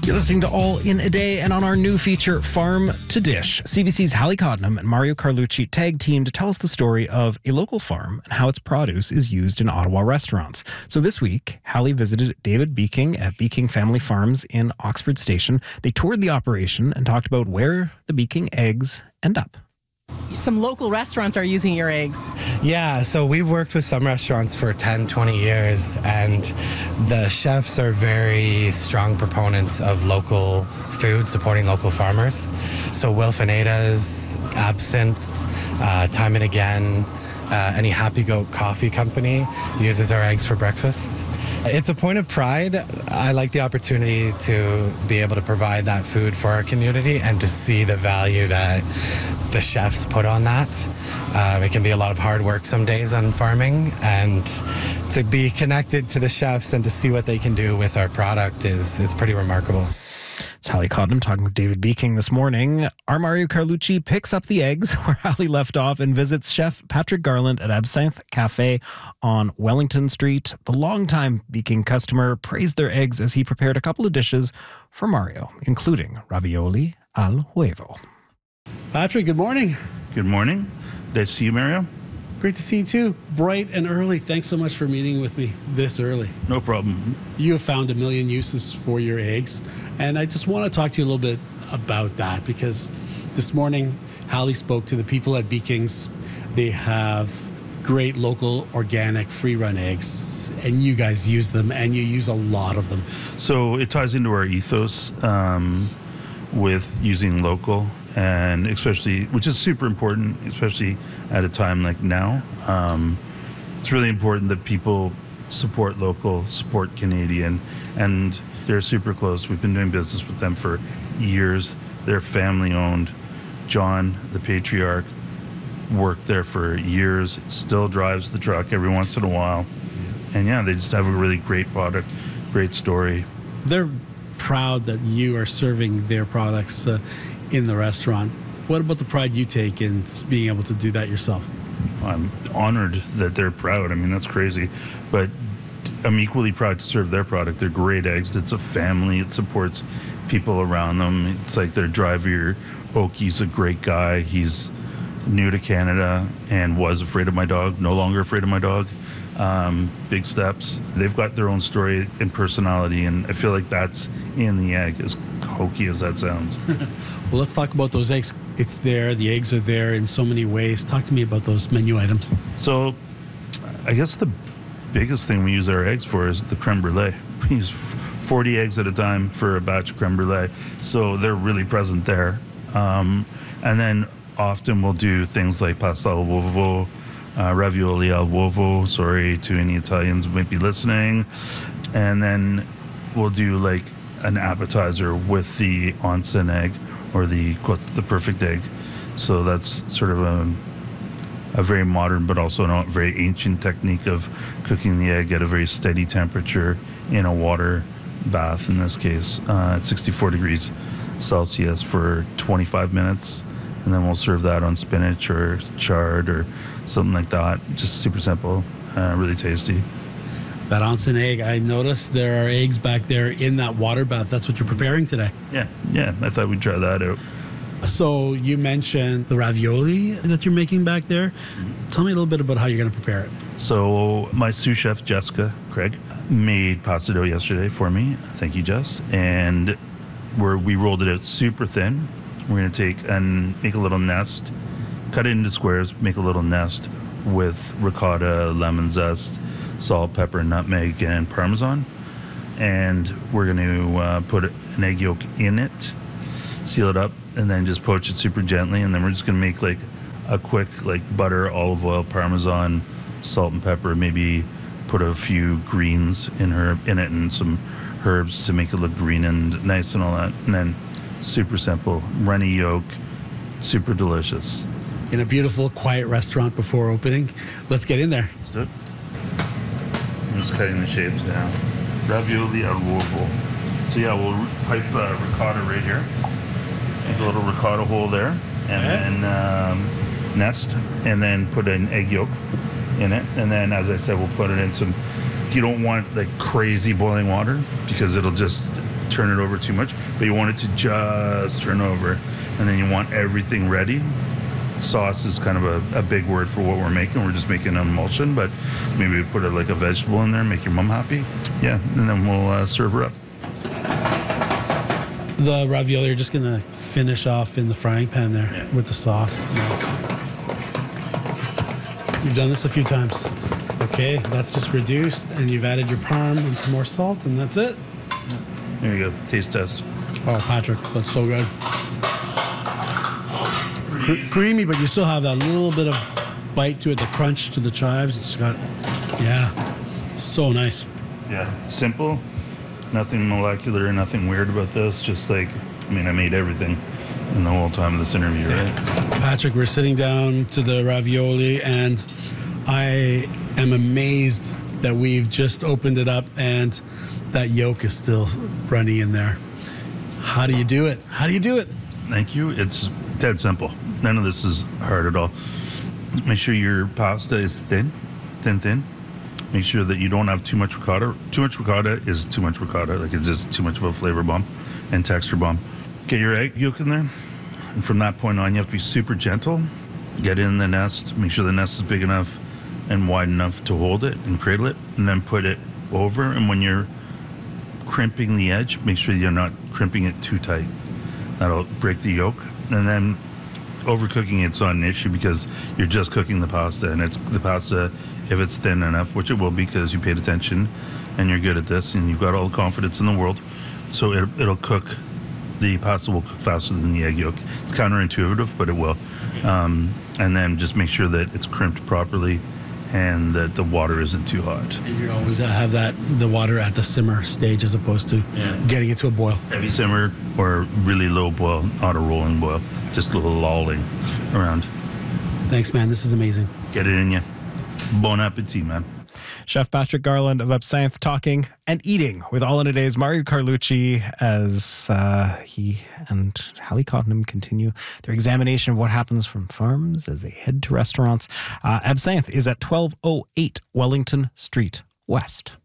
You're listening to All in a Day, and on our new feature, Farm to Dish, CBC's Hallie Cottenham and Mario Carlucci tag team to tell us the story of a local farm and how its produce is used in Ottawa restaurants. So this week, Hallie visited David Beeking at Beeking Family Farms in Oxford Station. They toured the operation and talked about where the Beeking eggs end up. Some local restaurants are using your eggs. Yeah, so we've worked with some restaurants for 10, 20 years, and the chefs are very strong proponents of local food, supporting local farmers. So Wilfinadas, Absinthe, Time and Again, any Happy Goat Coffee Company uses our eggs for breakfast. It's a point of pride. I like the opportunity to be able to provide that food for our community and to see the value that the chefs put on that. It can be a lot of hard work some days on farming, and to be connected to the chefs and to see what they can do with our product is pretty remarkable. It's Hallie Cottenham talking with David Beeking this morning. Our Mario Carlucci picks up the eggs where Hallie left off and visits Chef Patrick Garland at Absinthe Cafe on Wellington Street. The longtime Beeking customer praised their eggs as he prepared a couple of dishes for Mario, including ravioli al huevo. Patrick, good morning. Good morning. Nice to see you, Mario. Great to see you too. Bright and early. Thanks so much for meeting with me this early. No problem. You have found a million uses for your eggs, and I just want to talk to you a little bit about that because this morning, Hallie spoke to the people at Beeking's. They have great local organic free-run eggs, and you guys use them, and you use a lot of them. So it ties into our ethos with using local, and especially, which is super important, especially at a time like now. It's really important that people support local, support Canadian, and they're super close. We've been doing business with them for years. They're family owned. John, the patriarch, worked there for years, still drives the truck every once in a while. And yeah, they just have a really great product, great story. They're proud that you are serving their products in the restaurant. What about the pride you take in being able to do that yourself? I'm honored that they're proud. I mean, that's crazy. But I'm equally proud to serve their product. They're great eggs. It's a family. It supports people around them. It's like their driver, Oki's a great guy. He's new to Canada and was afraid of my dog, no longer afraid of my dog. Big steps. They've got their own story and personality, and I feel like that's in the egg, as hokey as that sounds. Well, let's talk about those eggs. It's there. The eggs are there in so many ways. Talk to me about those menu items. So I guess the biggest thing we use our eggs for is the creme brulee. We use 40 eggs at a time for a batch of creme brulee. So they're really present there. And then often we'll do things like pasta al uovo, ravioli al uovo, sorry to any Italians who might be listening. And then we'll do like an appetizer with the onsen egg or the perfect egg. So that's sort of a very modern but also a very ancient technique of cooking the egg at a very steady temperature in a water bath, in this case, at 64 degrees Celsius for 25 minutes. And then we'll serve that on spinach or chard or something like that. Just super simple, really tasty. That onsen egg, I noticed there are eggs back there in that water bath. That's what you're preparing today. Yeah, I thought we'd try that out. So you mentioned the ravioli that you're making back there. Tell me a little bit about how you're going to prepare it. So my sous chef, Jessica Craig, made pasta dough yesterday for me. Thank you, Jess. And we rolled it out super thin. We're going to take and make a little nest, cut it into squares, make a little nest with ricotta, lemon zest, salt, pepper, nutmeg, and Parmesan. And we're going to put an egg yolk in it, seal it up, and then just poach it super gently. And then we're just going to make like a quick butter, olive oil, Parmesan, salt and pepper, maybe put a few greens in it and some herbs to make it look green and nice and all that. And then super simple, runny yolk, super delicious. In a beautiful, quiet restaurant before opening. Let's get in there. Let's do it. I'm just cutting the shapes down. Ravioli al uovo. So yeah, we'll pipe ricotta right here. Make a little ricotta hole there, and then nest, and then put an egg yolk in it. And then, as I said, we'll put it in some. You don't want crazy boiling water because it'll just turn it over too much, but you want it to just turn over, and then you want everything ready. Sauce is kind of a big word for what we're making. We're just making an emulsion, but maybe we put like a vegetable in there, make your mom happy. Yeah, and then we'll serve her up. The ravioli are just going to finish off in the frying pan there with the sauce. Nice. You've done this a few times. Okay, that's just reduced, and you've added your parm and some more salt, and that's it. There you go. Taste test. Oh, Patrick, that's so good. Creamy, but you still have that little bit of bite to it, the crunch to the chives. It's got, so nice. Yeah, simple. Nothing molecular, nothing weird about this. Just like, I made everything in the whole time of this interview, right? Patrick, we're sitting down to the ravioli, and I am amazed that we've just opened it up and that yolk is still runny in there. How do you do it? How do you do it? Thank you. It's dead simple. None of this is hard at all. Make sure your pasta is thin. Make sure that you don't have too much ricotta. Too much ricotta is too much ricotta. Like, it's just too much of a flavor bomb and texture bomb. Get your egg yolk in there. And from that point on, you have to be super gentle. Get in the nest. Make sure the nest is big enough and wide enough to hold it and cradle it. And then put it over. And when you're crimping the edge, make sure you're not crimping it too tight. That'll break the yolk. And then overcooking it's not an issue because you're just cooking the pasta, and it's the pasta, if it's thin enough, which it will be because you paid attention and you're good at this and you've got all the confidence in the world, so it'll cook. The pasta will cook faster than the egg yolk. It's counterintuitive, but it will. And then just make sure that it's crimped properly and that the water isn't too hot. And you always have the water at the simmer stage as opposed to getting it to a boil. Heavy simmer or really low boil, not a rolling boil, just a little lolling around. Thanks, man. This is amazing. Get it in you. Bon appetit, man. Chef Patrick Garland of Absinthe talking and eating with All in a Day's Mario Carlucci as he and Hallie Cottenham continue their examination of what happens from farms as they head to restaurants. Absinthe is at 1208 Wellington Street West.